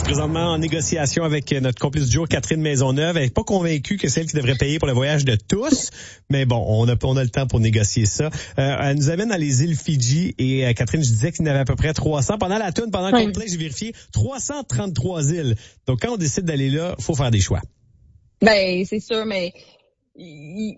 Présentement en négociation avec notre complice du jour, Catherine Maisonneuve. Elle n'est pas convaincue que c'est elle qui devrait payer pour le voyage de tous, mais bon, on a le temps pour négocier ça. Elle nous amène dans les îles Fidji et Catherine, je disais qu'il y en avait à peu près 300. Pendant la toune, pendant le complet, j'ai vérifié 333 îles. Donc quand on décide d'aller là, faut faire des choix. Ben, c'est sûr, mais il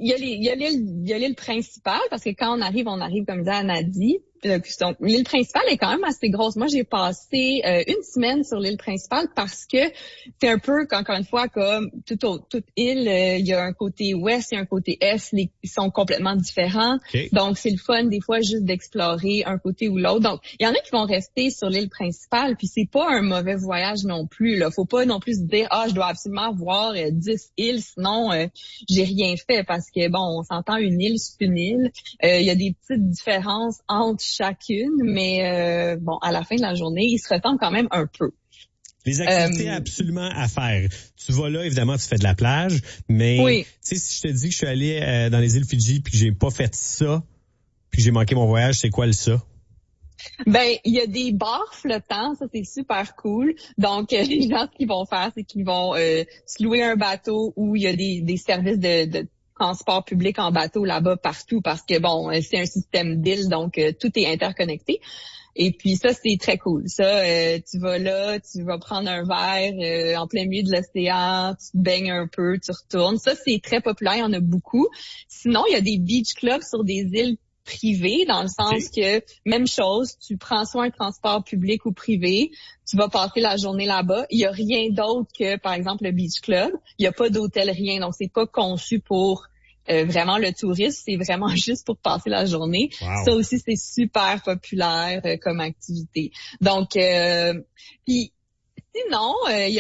y a l'île principale, parce que quand on arrive comme disait Anadi. Donc, l'île principale est quand même assez grosse. Moi, j'ai passé une semaine sur l'île principale parce que c'est un peu, encore une fois, comme toute île, il y a un côté ouest, il y a un côté est, ils sont complètement différents. Okay. Donc, c'est le fun des fois juste d'explorer un côté ou l'autre. Donc, il y en a qui vont rester sur l'île principale, puis c'est pas un mauvais voyage non plus. Là, faut pas non plus se dire je dois absolument voir 10 îles, sinon j'ai rien fait, parce que bon, on s'entend, une île, c'est une île. Il y a des petites différences entre chacune, mais bon, à la fin de la journée, ils se ressemblent quand même un peu. Les activités absolument à faire. Tu vas là, évidemment, tu fais de la plage, mais oui. Tu sais, si je te dis que je suis allé dans les îles Fidji puis que j'ai pas fait ça, puis que j'ai manqué mon voyage, c'est quoi le ça? Ben, il y a des bars flottants, ça c'est super cool. Donc, les gens, ce qu'ils vont faire, c'est qu'ils vont se louer un bateau où il y a des services de transport public en bateau là-bas partout, parce que bon, c'est un système d'îles, donc tout est interconnecté. Et puis ça, c'est très cool. Ça, tu vas là, tu vas prendre un verre en plein milieu de l'océan, tu te baignes un peu, tu retournes. Ça, c'est très populaire, il y en a beaucoup. Sinon, il y a des beach clubs sur des îles privées, dans le sens que, même chose, tu prends soit un transport public ou privé, tu vas passer la journée là-bas. Il y a rien d'autre que, par exemple, le beach club. Il y a pas d'hôtel, rien. Donc, c'est pas conçu pour vraiment le tourisme, c'est vraiment juste pour passer la journée. Wow. Ça aussi, c'est super populaire comme activité. Donc, puis sinon,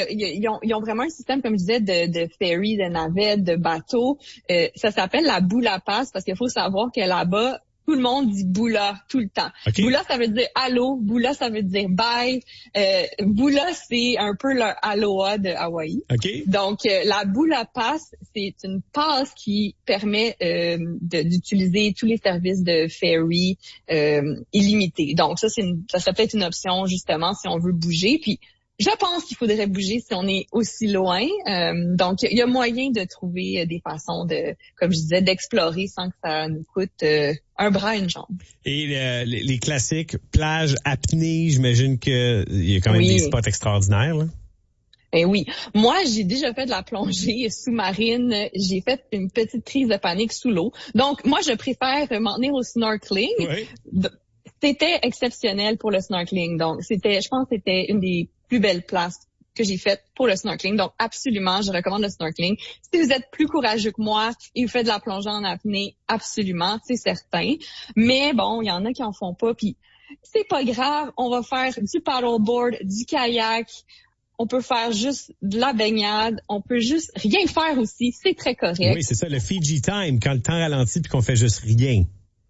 ils ont vraiment un système, comme je disais, de ferry, de navette, de bateau. Ça s'appelle la boule à passe, parce qu'il faut savoir que là-bas, tout le monde dit boula tout le temps. Okay. Boula, ça veut dire allô. Boula, ça veut dire bye. Boula, c'est un peu leur aloha de Hawaï. Okay. Donc, la boula passe, c'est une passe qui permet d'utiliser tous les services de ferry illimités. Donc, ça serait peut-être une option, justement, si on veut bouger. Puis, je pense qu'il faudrait bouger si on est aussi loin. Donc, il y a moyen de trouver des façons comme je disais, d'explorer sans que ça nous coûte un bras et une jambe. Et les classiques, plage, apnée, j'imagine qu'il y a quand même des spots extraordinaires, là. Eh oui. Moi, j'ai déjà fait de la plongée sous-marine. J'ai fait une petite crise de panique sous l'eau. Donc, moi, je préfère m'en tenir au snorkeling. Oui. C'était exceptionnel pour le snorkeling. Donc, je pense que c'était une des plus belles places que j'ai faites pour le snorkeling. Donc, absolument, je recommande le snorkeling. Si vous êtes plus courageux que moi et vous faites de la plongée en apnée, absolument, c'est certain. Mais bon, il y en a qui en font pas, puis c'est pas grave. On va faire du paddleboard, du kayak. On peut faire juste de la baignade. On peut juste rien faire aussi. C'est très correct. Oui, c'est ça, le Fiji time, quand le temps ralentit puis qu'on fait juste rien.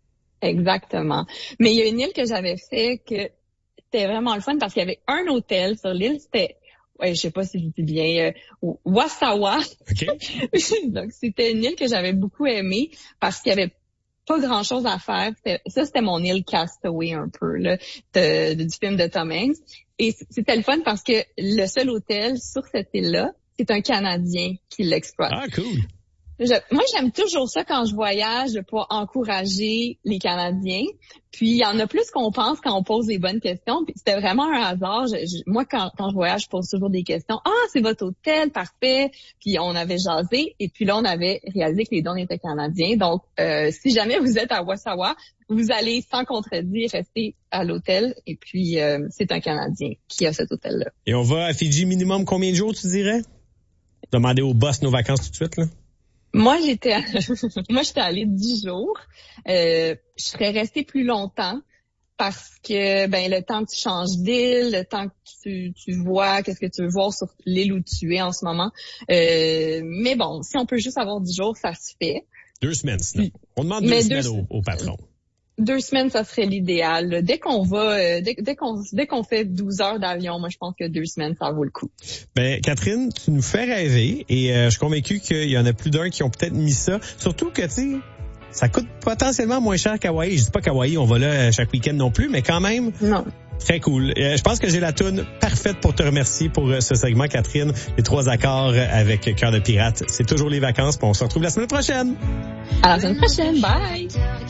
Exactement. Mais il y a une île que j'avais fait que c'était vraiment le fun, parce qu'il y avait un hôtel sur l'île. C'était, je sais pas si je dis bien, Wasawa. Okay. Donc, c'était une île que j'avais beaucoup aimée parce qu'il y avait pas grand-chose à faire. C'était mon île Castaway un peu, là, du film de Tom Hanks. Et c'était le fun parce que le seul hôtel sur cette île-là, c'est un Canadien qui l'exploite. Ah, cool. Moi, j'aime toujours ça quand je voyage, de pouvoir encourager les Canadiens. Puis, il y en a plus qu'on pense quand on pose des bonnes questions. Puis, c'était vraiment un hasard. Moi, quand je voyage, je pose toujours des questions. Ah, c'est votre hôtel, parfait. Puis, on avait jasé. Et puis là, on avait réalisé que les dons étaient canadiens. Donc, si jamais vous êtes à Wasawa, vous allez sans contredire rester à l'hôtel. Et puis, c'est un Canadien qui a cet hôtel-là. Et on va à Fidji minimum combien de jours, tu dirais? Demander au boss nos vacances tout de suite, là. Moi, j'étais allée 10 jours. Je serais restée plus longtemps parce que, le temps que tu changes d'île, le temps que tu vois, qu'est-ce que tu veux voir sur l'île où tu es en ce moment. Mais bon, si on peut juste avoir 10 jours, ça se fait. 2 semaines, sinon. On demande 2 semaines au patron. 2 semaines, ça serait l'idéal. Là. Dès qu'on fait 12 heures d'avion, moi, je pense que 2 semaines, ça vaut le coup. Catherine, tu nous fais rêver et je suis convaincu qu'il y en a plus d'un qui ont peut-être mis ça. Surtout que, tu sais, Ça coûte potentiellement moins cher qu'Hawaï. Je dis pas qu'Hawaï, on va là chaque week-end non plus, mais quand même. Non. Très cool. Je pense que j'ai la toune parfaite pour te remercier pour ce segment, Catherine. Les 3 accords avec Cœur de pirate. C'est toujours les vacances, puis on se retrouve la semaine prochaine. À la semaine prochaine. Bye!